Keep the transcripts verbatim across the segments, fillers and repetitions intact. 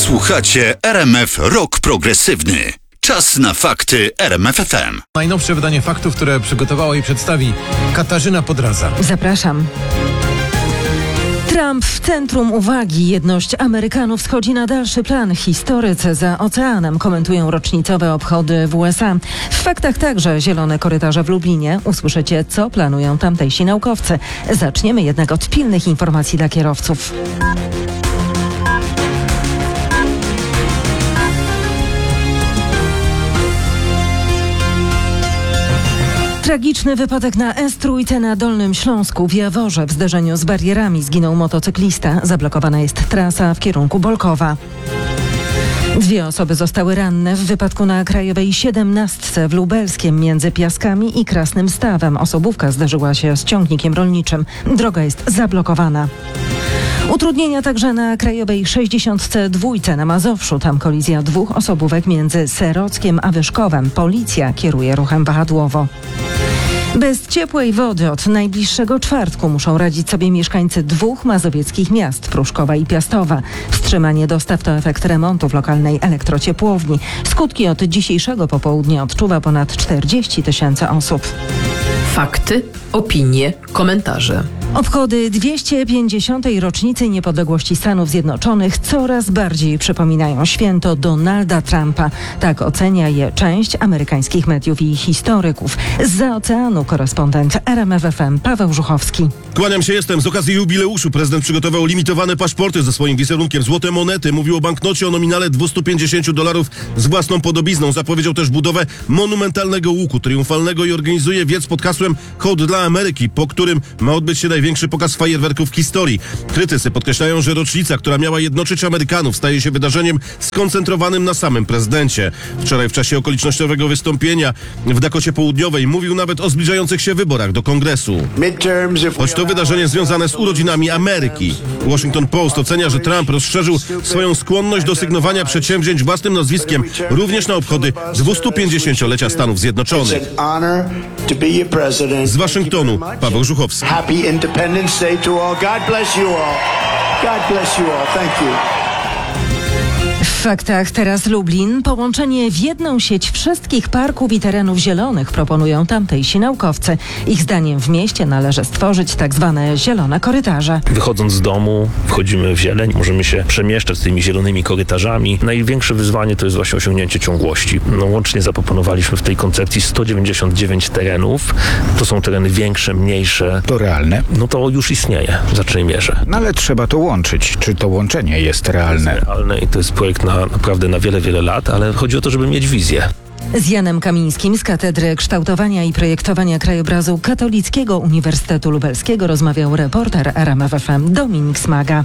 Słuchacie R M F Rock Progresywny. Czas na fakty R M F F M. Najnowsze wydanie faktów, które przygotowała i przedstawi Katarzyna Podradza. Zapraszam. Trump w centrum uwagi. Jedność Amerykanów schodzi na dalszy plan. Historycy za oceanem komentują rocznicowe obchody w U S A. W faktach także zielone korytarze w Lublinie. Usłyszycie, co planują tamtejsi naukowcy. Zaczniemy jednak od pilnych informacji dla kierowców. Tragiczny wypadek na S trzy na Dolnym Śląsku. W Jaworze w zderzeniu z barierami zginął motocyklista. Zablokowana jest trasa w kierunku Bolkowa. Dwie osoby zostały ranne w wypadku na Krajowej siedemnastce w Lubelskiem między Piaskami i Krasnym Stawem. Osobówka zderzyła się z ciągnikiem rolniczym. Droga jest zablokowana. Utrudnienia także na Krajowej sześćdziesiątce dwa na Mazowszu. Tam kolizja dwóch osobówek między Serockiem a Wyszkowem. Policja kieruje ruchem wahadłowo. Bez ciepłej wody od najbliższego czwartku muszą radzić sobie mieszkańcy dwóch mazowieckich miast, Pruszkowa i Piastowa. Wstrzymanie dostaw to efekt remontu w lokalnej elektrociepłowni. Skutki od dzisiejszego popołudnia odczuwa ponad czterdzieści tysięcy osób. Fakty, opinie, komentarze. Obchody dwieście pięćdziesiątej rocznicy niepodległości Stanów Zjednoczonych coraz bardziej przypominają święto Donalda Trumpa. Tak ocenia je część amerykańskich mediów i historyków. Zza oceanu korespondent R M F F M Paweł Żuchowski. Kłaniam się, jestem. Z okazji jubileuszu prezydent przygotował limitowane paszporty ze swoim wizerunkiem. Złote monety. Mówił o banknocie o nominale dwieście pięćdziesiąt dolarów z własną podobizną. Zapowiedział też budowę monumentalnego łuku triumfalnego i organizuje wiec pod hasłem Hołd dla Ameryki, po którym ma odbyć się największy pokaz fajerwerków w historii. Krytycy podkreślają, że rocznica, która miała jednoczyć Amerykanów, staje się wydarzeniem skoncentrowanym na samym prezydencie. Wczoraj w czasie okolicznościowego wystąpienia w Dakocie Południowej mówił nawet o zbliżających się wyborach do Kongresu. Choć to wydarzenie związane z urodzinami Ameryki. Washington Post ocenia, że Trump rozszerzył swoją skłonność do sygnowania przedsięwzięć własnym nazwiskiem również na obchody dwustupięćdziesięciolecia Stanów Zjednoczonych. Z Waszyngtonu Paweł Żuchowski. Happy Independence Day to all. God bless you all. God bless you all. Thank you. W faktach teraz Lublin. Połączenie w jedną sieć wszystkich parków i terenów zielonych proponują tamtejsi naukowcy. Ich zdaniem w mieście należy stworzyć tak zwane zielone korytarze. Wychodząc z domu, wchodzimy w zieleń, możemy się przemieszczać z tymi zielonymi korytarzami. Największe wyzwanie to jest właśnie osiągnięcie ciągłości. No, łącznie zaproponowaliśmy w tej koncepcji sto dziewięćdziesiąt dziewięć terenów. To są tereny większe, mniejsze. To realne? No to już istnieje w znacznej mierze. No ale trzeba to łączyć. Czy to łączenie jest realne? Jest realne i to jest projekt na naprawdę na wiele, wiele lat, ale chodzi o to, żeby mieć wizję. Z Janem Kamińskim z Katedry Kształtowania i Projektowania Krajobrazu Katolickiego Uniwersytetu Lubelskiego rozmawiał reporter R M F F M Dominik Smaga.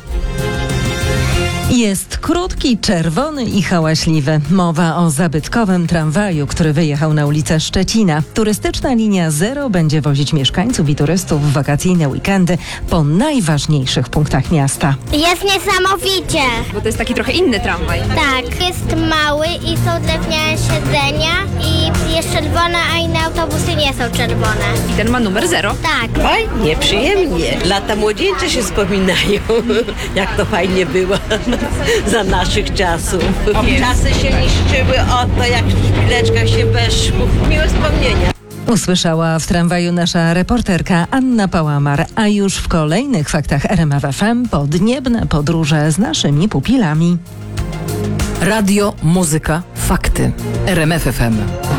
Jest krótki, czerwony i hałaśliwy. Mowa o zabytkowym tramwaju, który wyjechał na ulicę Szczecina. Turystyczna linia Zero będzie wozić mieszkańców i turystów w wakacyjne weekendy po najważniejszych punktach miasta. Jest niesamowicie. Bo to jest taki trochę inny tramwaj. Tak, jest mały i są drewniane siedzenia i jest czerwona, a inne autobusy nie są czerwone. I ten ma numer zero. Tak. Fajnie, przyjemnie. Lata młodzieńcze się wspominają. Jak to fajnie było za naszych czasów. Czasy się niszczyły, oto jak w chwileczkach się weszło. Miłe wspomnienia. Usłyszała w tramwaju nasza reporterka Anna Pałamar, a już w kolejnych faktach R M F F M podniebne podróże z naszymi pupilami. Radio, muzyka, fakty. R M F F M.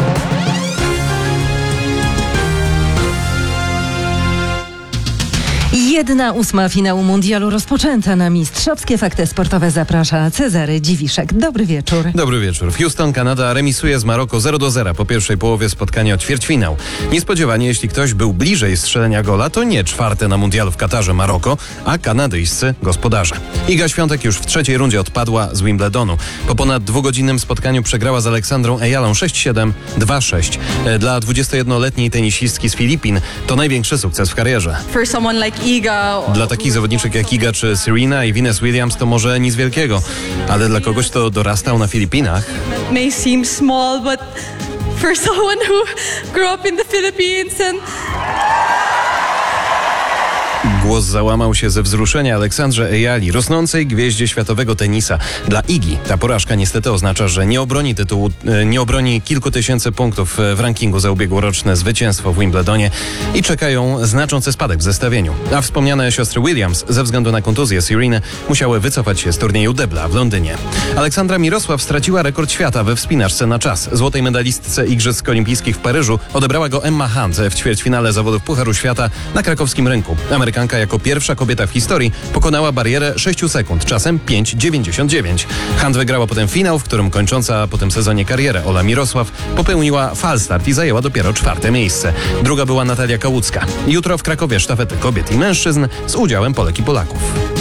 Jedna ósma finału mundialu rozpoczęta. Na mistrzowskie fakty sportowe zaprasza Cezary Dziwiszek. Dobry wieczór. Dobry wieczór. W Houston, Kanada remisuje z Maroko zero do zera po pierwszej połowie spotkania o ćwierćfinał. Niespodziewanie, jeśli ktoś był bliżej strzelenia gola, to nie czwarte na mundialu w Katarze Maroko, a kanadyjscy gospodarze. Iga Świątek już w trzeciej rundzie odpadła z Wimbledonu. Po ponad dwugodzinnym spotkaniu przegrała z Aleksandrą Ejalą sześć siedem, dwa sześć. Dla dwudziestojednoletniej tenisistki z Filipin to największy sukces w karierze. For someone like Iga. Dla takich zawodniczek jak Iga czy Serena i Venus Williams to może nic wielkiego, ale dla kogoś, kto dorastał na Filipinach, May seem small, but for someone who grew up in the Philippines and Głos załamał się ze wzruszenia Aleksandrze Ejali, rosnącej gwieździe światowego tenisa. Dla Igi ta porażka niestety oznacza, że nie obroni tytułu, nie obroni kilku tysięcy punktów w rankingu za ubiegłoroczne zwycięstwo w Wimbledonie i czekają znaczący spadek w zestawieniu. A wspomniane siostry Williams ze względu na kontuzję Sereny musiały wycofać się z turnieju debla w Londynie. Aleksandra Mirosław straciła rekord świata we wspinaczce na czas. Złotej medalistce Igrzysk Olimpijskich w Paryżu odebrała go Emma Hunt w ćwierćfinale zawodów Pucharu Świata na krakowskim rynku. Amerykanka jako pierwsza kobieta w historii pokonała barierę sześć sekund, czasem pięć dziewięćdziesiąt dziewięć. Hunt wygrała potem finał, w którym kończąca po tym sezonie karierę Ola Mirosław popełniła falstart i zajęła dopiero czwarte miejsce. Druga była Natalia Kałucka. Jutro w Krakowie sztafety kobiet i mężczyzn z udziałem Polek i Polaków.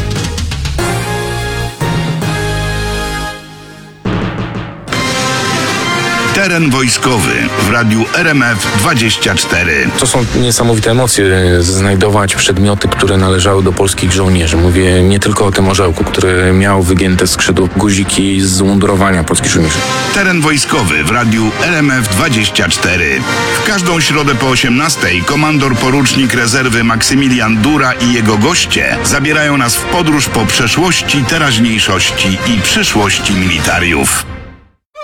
Teren wojskowy w radiu R M F dwadzieścia cztery. To są niesamowite emocje, znajdować przedmioty, które należały do polskich żołnierzy. Mówię nie tylko o tym orzełku, który miał wygięte skrzydło, guziki z mundurowania polskich żołnierzy. Teren wojskowy w radiu R M F dwadzieścia cztery. W każdą środę po osiemnastej komandor porucznik rezerwy Maksymilian Dura i jego goście zabierają nas w podróż po przeszłości, teraźniejszości i przyszłości militariów.